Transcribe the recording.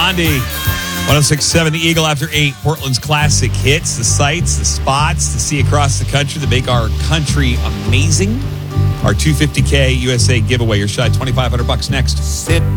Gandhi. 106.7 The Eagle after 8. Portland's classic hits, the sights, the spots to see across the country that make our country amazing. Our $250K USA giveaway. Your shot, $2,500 next. Sit